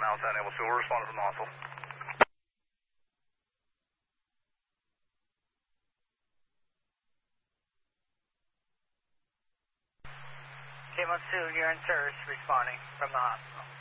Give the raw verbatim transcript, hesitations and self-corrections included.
outside Naval Fuel. We're responding from the hospital. J one two, you're in service, responding from the hospital.